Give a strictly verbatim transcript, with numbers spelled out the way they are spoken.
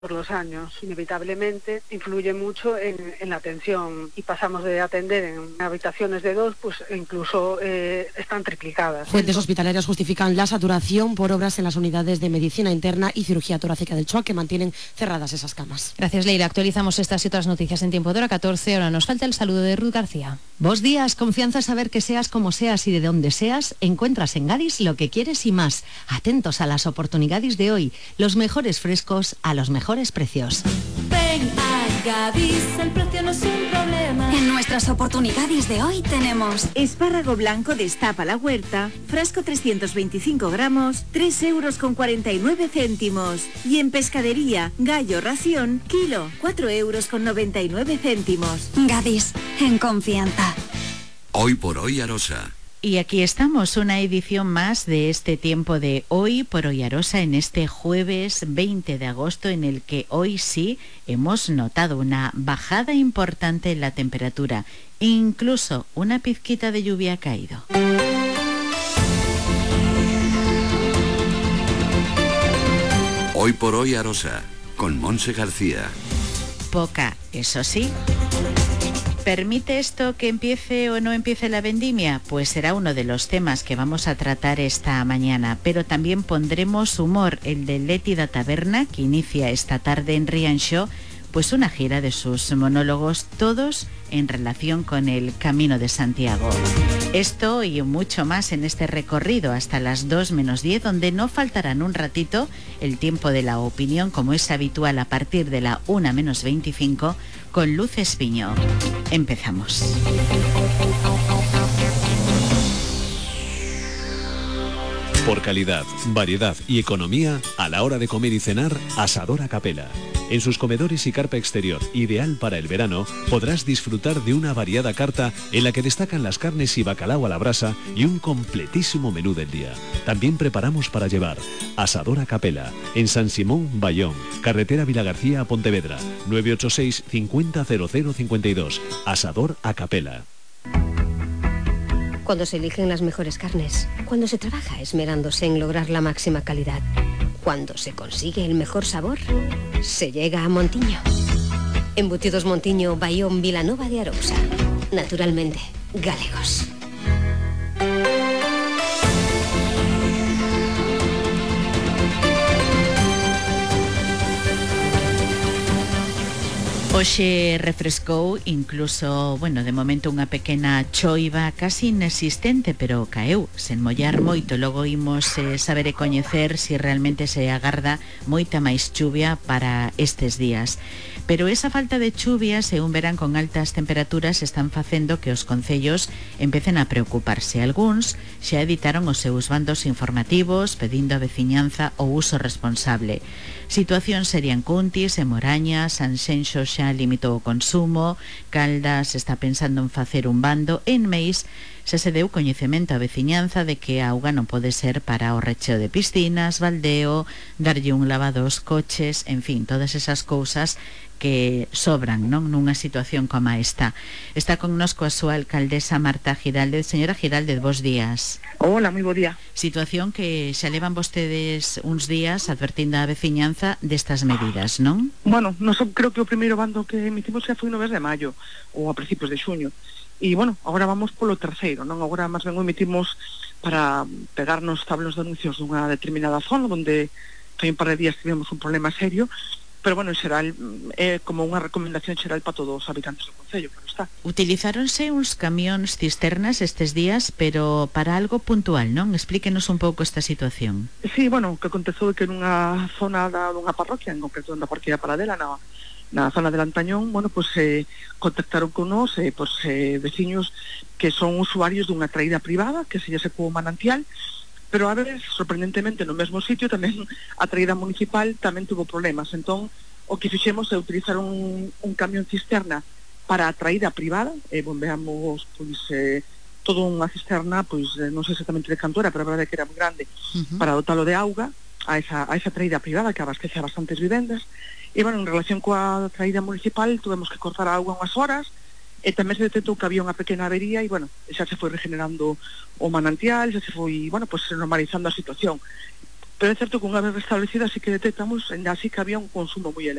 por los años, inevitablemente influye mucho en, en la atención, y pasamos de atender en habitaciones de dos, pues incluso eh, están triplicadas. Fuentes hospitalarias justifican la saturación por obras en las unidades de medicina interna y cirugía torácica del Choa, que mantienen cerradas esas camas. Gracias, Leila. Actualizamos estas y otras noticias en tiempo de hora catorce. Ahora nos falta el saludo de Ruth García. Bos días, confianza saber que seas como seas y de donde seas, encuentras en Gadis lo que quieres y más. Atentos a las oportunidades de hoy, los mejores frescos a los mejores precios. Ven a Gadis, el precio no es un problema. En nuestras oportunidades de hoy tenemos espárrago blanco destapa la huerta, frasco trescientos veinticinco gramos, tres euros con cuarenta y nueve céntimos. Y en pescadería, gallo ración, kilo, cuatro euros con noventa y nueve céntimos. Gadis, en confianza. Hoy por hoy Arosa. Y aquí estamos, una edición más de este tiempo de Hoy por Hoy Arosa, en este jueves veinte de agosto, en el que hoy sí hemos notado una bajada importante en la temperatura. Incluso una pizquita de lluvia ha caído. Hoy por Hoy Arosa, con Monse García. Poca, eso sí. ¿Permite esto que empiece o no empiece la vendimia? Pues será uno de los temas que vamos a tratar esta mañana, pero también pondremos humor, el de Leti da Taberna, que inicia esta tarde en Rianxo, pues una gira de sus monólogos, todos en relación con el Camino de Santiago. Esto y mucho más en este recorrido hasta las dos menos diez, donde no faltarán un ratito el tiempo de la opinión, como es habitual a partir de la una menos veinticinco, con Luz Espiño. Empezamos. Por calidad, variedad y economía, a la hora de comer y cenar, Asador a Capela. En sus comedores y carpa exterior, ideal para el verano, podrás disfrutar de una variada carta en la que destacan las carnes y bacalao a la brasa y un completísimo menú del día. También preparamos para llevar. Asador a Capela, en San Simón, Bayón, carretera Vilagarcía a Pontevedra, nueve ocho seis, cincuenta, cero cero cincuenta y dos. Asador a Capela. Cuando se eligen las mejores carnes, cuando se trabaja esmerándose en lograr la máxima calidad, cuando se consigue el mejor sabor, se llega a Montiño. Embutidos Montiño, Bayón, Vilanova de Arousa. Naturalmente, galegos. Hoxe refrescou, incluso, bueno, de momento unha pequena choiva casi inexistente, pero caeu, sen mollar moito. Logo imos eh, saber e coñecer se si realmente se agarda moita máis chuvia para estes días. Pero esa falta de chuvias e un verán con altas temperaturas están facendo que os concellos empecen a preocuparse. Algúns xa editaron os seus bandos informativos pedindo a veciñanza o uso responsable. Situacións serían Cuntis e Moraña, Sanxenxo xa limitou o consumo, Caldas está pensando en facer un bando, en Meis xa se deu coñecemento á veciñanza de que a auga non pode ser para o recheo de piscinas, baldeo, darlle un lavado aos coches, en fin, todas esas cousas que sobran, non, nunha situación como esta. Está connosco a súa alcaldesa Marta Giraldez. Señora Giraldez, bos días. Hola, moi bo día. Situación que xa levan vostedes uns días advertindo á veciñanza destas medidas, non? Bueno, non so, creo que o primeiro bando que emitimos xa foi no mes de maio ou a principios de xuño. E, bueno, agora vamos polo terceiro, non? Agora máis ben o emitimos para pegarnos tablos de anuncios dunha determinada zona onde foi un par de días tivemos un problema serio. Pero, bueno, en xeral, é como unha recomendación xeral para todos os habitantes do concello, claro está. Utilizáronse uns camións cisternas estes días, pero para algo puntual, non? Explíquenos un pouco esta situación. Sí, bueno, o que aconteceu é que nunha zona da, dunha parroquia, en concreto na parroquia Paradela, na, na zona de Lantañón, bueno, pues eh, contactaron con nós, eh, pues, eh, veciños que son usuarios dunha traída privada, que se lle secou o manantial, pero a veces, sorprendentemente, no mesmo sitio tamén a traída municipal tamén tuvo problemas. Entón, o que fixemos é utilizar un, un camión cisterna para a traída privada, e bombeamos pois, eh, todo unha cisterna, pois eh, non sei exactamente de canto era, pero a verdade é que era moi grande, uh-huh. para dotalo de auga a esa, a esa traída privada que abastece a bastantes vivendas. E, bueno, en relación coa traída municipal, tuvemos que cortar a auga unhas horas, e tamén se detectou que había unha pequena avería e, bueno, xa se foi regenerando o manantial, xa se foi, bueno, pues normalizando a situación. pero é certo que unha vez restablecida sí que detectamos, ainda así que había un consumo moi elevado.